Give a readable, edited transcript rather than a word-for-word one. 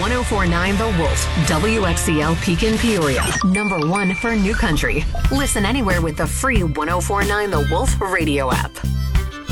1049 The Wolf, WXCL Pekin, Peoria. Number 1 for New Country. Listen anywhere with the free 1049 The Wolf radio app.